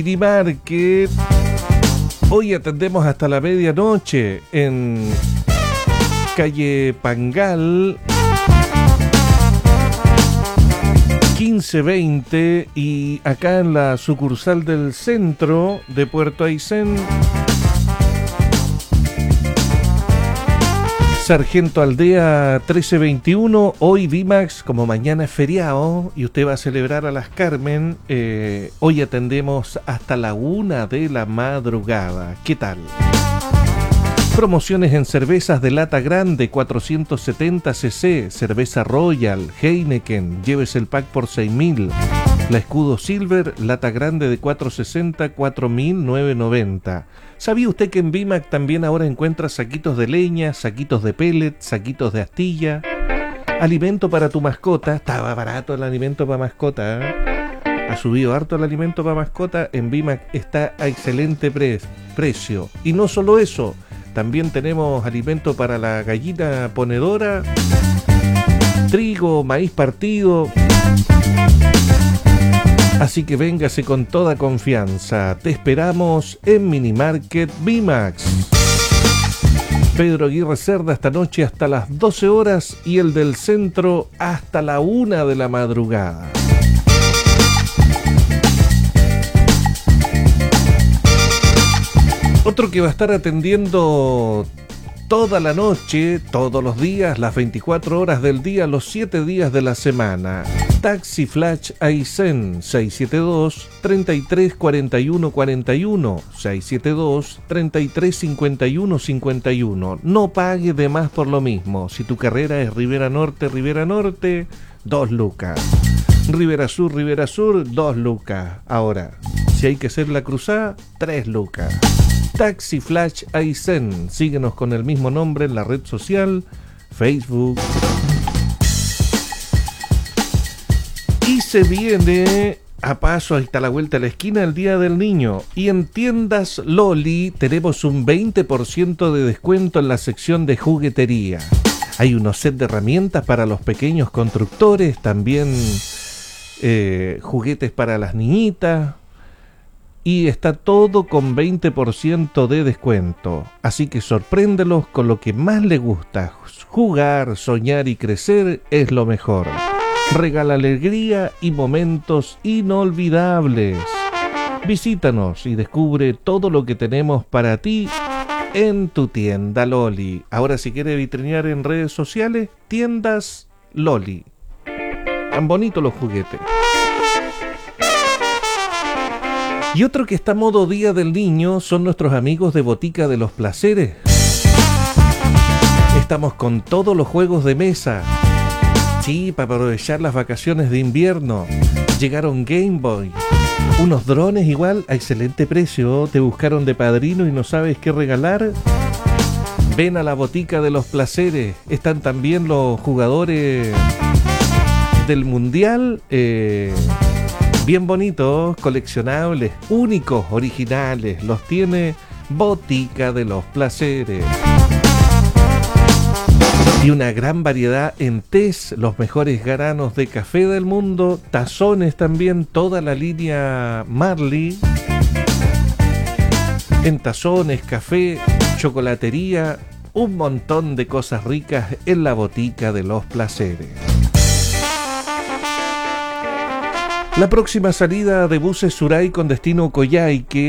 Market. Hoy atendemos hasta la medianoche en calle Pangal 1520 y acá en la sucursal del centro de Puerto Aysén, Sargento Aldea 1321. Hoy Dimax, como mañana es feriado y usted va a celebrar a las Carmen, hoy atendemos hasta la 1 de la madrugada. ¿Qué tal? Promociones en cervezas de lata grande 470 cc, cerveza Royal, Heineken, llévese el pack por 6.000. La Escudo Silver, lata grande de 460, 4.990. ¿Sabía usted que en Bimac también ahora encuentra saquitos de leña, saquitos de pellet, saquitos de astilla? Alimento para tu mascota. Estaba barato el alimento para mascota, ¿eh? Ha subido harto el alimento para mascota. En Bimac está a excelente precio. Y no solo eso, también tenemos alimento para la gallina ponedora, trigo, maíz partido. Así que véngase con toda confianza. Te esperamos en Minimarket Bimax. Pedro Aguirre Cerda esta noche hasta las 12 horas y el del centro hasta la 1 de la madrugada. Otro que va a estar atendiendo toda la noche, todos los días, las 24 horas del día, los 7 días de la semana. Taxi Flash Aysén 672-334141, 672-335151. No pague de más por lo mismo. Si tu carrera es Rivera Norte, 2 lucas. Rivera Sur, 2 lucas. Ahora, si hay que hacer la cruzada, 3 lucas. Taxi Flash Aysén. Síguenos con el mismo nombre en la red social, Facebook. Y se viene a paso, ahí está la vuelta a la esquina, el Día del Niño. Y en Tiendas Loli tenemos un 20% de descuento en la sección de juguetería. Hay unos set de herramientas para los pequeños constructores, también juguetes para las niñitas. Y está todo con 20% de descuento. Así que sorpréndelos con lo que más les gusta. Jugar, soñar y crecer es lo mejor. Regala alegría y momentos inolvidables. Visítanos y descubre todo lo que tenemos para ti en tu tienda Loli. Ahora, si quiere vitrinear en redes sociales, Tiendas Loli. Tan bonitos los juguetes. Y otro que está a modo Día del Niño son nuestros amigos de Botica de los Placeres. Estamos con todos los juegos de mesa. Sí, para aprovechar las vacaciones de invierno. Llegaron Game Boy. Unos drones igual a excelente precio. ¿Te buscaron de padrino y no sabes qué regalar? Ven a la Botica de los Placeres. Están también los jugadores del Mundial. Bien bonitos, coleccionables, únicos, originales. Los tiene Botica de los Placeres. Y una gran variedad en tés, los mejores granos de café del mundo, tazones también, toda la línea Marley. En tazones, café, chocolatería, un montón de cosas ricas en la Botica de los Placeres. La próxima salida de buses Suray con destino Coyhaique